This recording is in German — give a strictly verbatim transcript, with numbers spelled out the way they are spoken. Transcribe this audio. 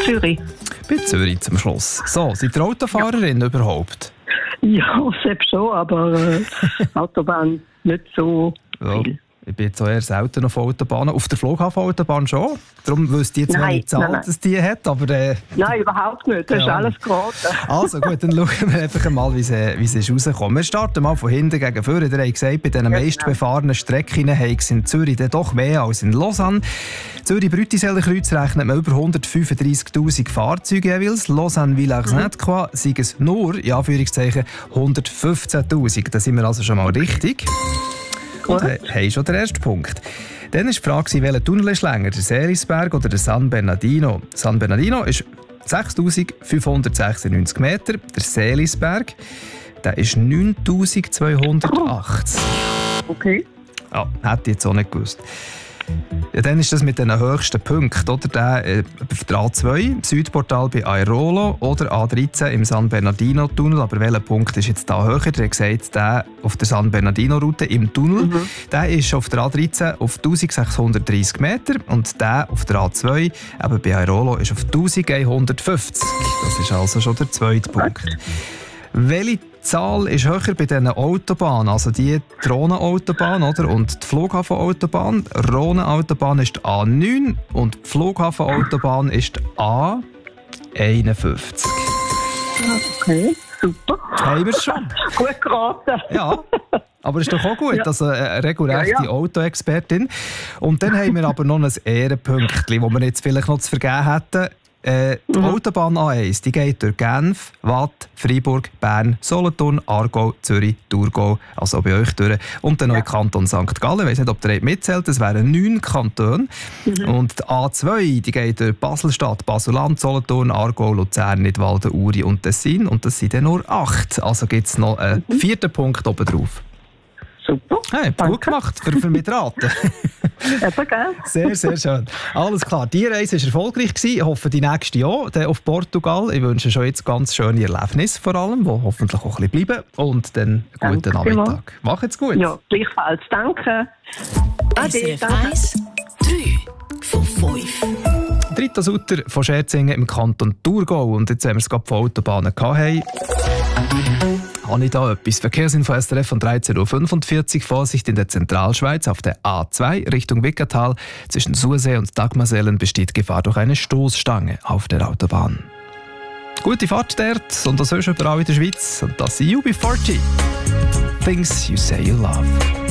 Zürich. Bei Zürich zum Schluss. So, seid ihr Autofahrerin ja. überhaupt? Ja, selbst schon, aber äh, Autobahn nicht so ja. viel. Ich bin jetzt auch eher selten auf Autobahnen. Auf der Flughafenautobahn schon. Darum wüsste ich jetzt, welche Zahl nein, nein. die hat. Aber, äh, nein, überhaupt nicht. Das ja. ist alles geraten. Also gut, dann schauen wir einfach mal, wie sie, wie sie ist rausgekommen. Wir starten mal von hinten gegen vorne. Ihr habt gesagt, bei den ja, meist genau. befahrenen Strecken haben es in Zürich dann doch mehr als in Lausanne. Zürich-Brütiseller-Kreuz rechnet man über hundertfünfunddreissigtausend Fahrzeuge jeweils. Lausanne-Villars-Sainte-Croix mhm. sind es nur, in Anführungszeichen, hundertfünfzehntausend. Da sind wir also schon mal richtig. Und äh, haben schon den ersten Punkt. Dann war die Frage, welcher Tunnel ist länger, der Seelisberg oder der San Bernardino? San Bernardino ist sechstausendfünfhundertsechsundneunzig Meter, der Seelisberg der ist neuntausendzweihundertachtzig. Okay. Ja, hätte ich jetzt auch nicht gewusst. Ja, dann ist das mit den höchsten Punkten, oder? Der, äh, auf der A zwei, Südportal bei Airolo oder A dreizehn im San Bernardino-Tunnel. Aber welcher Punkt ist jetzt da höher? Der hat gesagt, der auf der San Bernardino-Route im Tunnel, mhm. der ist auf der A dreizehn auf eintausendsechshundertdreißig Meter und der auf der A zwei, eben bei Airolo, ist auf elfhundertfünfzig. Das ist also schon der zweite Punkt. Welche Zahl ist höher bei diesen Autobahnen? Also die Drohnenautobahn oder? Und die Flughafenautobahn. Drohnenautobahn ist die A neun und die Flughafenautobahn ist die A einundfünfzig. Okay, super. Haben wir es schon? Gut geraten. Ja, aber ist doch auch gut, ja. also eine regelrechte ja, ja. Autoexpertin. Und dann haben wir aber noch ein Ehrenpünktchen, das wir jetzt vielleicht noch zu vergeben hätten. Äh, die mhm. Autobahn A eins die geht durch Genf, Waadt, Freiburg, Bern, Solothurn, Aargau, Zürich, Thurgau, also bei euch durch. Und dann noch ja. Kanton Sankt Gallen. Ich weiss nicht, ob ihr mitzählt, das wären neun Kantone. Mhm. Und die A zwei die geht durch Basel-Stadt, Basel-Land, Solothurn, Aargau, Luzern, Nidwalden, Uri und Tessin. Und das sind dann nur acht. Also gibt es noch einen mhm. vierten Punkt oben drauf. Super. Hey, gut gemacht, für, für mich raten. Sehr, sehr schön. Alles klar, die Reise war erfolgreich. Ich hoffe, die nächste auch, auf Portugal. Ich wünsche schon jetzt ganz schöne Erlebnisse vor allem, die hoffentlich auch ein bisschen bleiben. Und dann einen guten Danke Nachmittag. Mach es gut. Ja, gleichfalls. Danke. S R F eins, drei von fünf. Dritter Sutter von Scherzingen im Kanton Thurgau. Und jetzt, wenn wir es gerade von Autobahnen hatten, habe ich da etwas. Verkehrsinfo S R F von dreizehn Uhr fünfundvierzig. Vorsicht in der Zentralschweiz auf der A zwei Richtung Wickertal. Zwischen Sursee und Dagmarsellen besteht Gefahr durch eine Stoßstange auf der Autobahn. Gute Fahrt dort und das hörst du überall in der Schweiz. Und das sind U B vierzig. Things you say you love.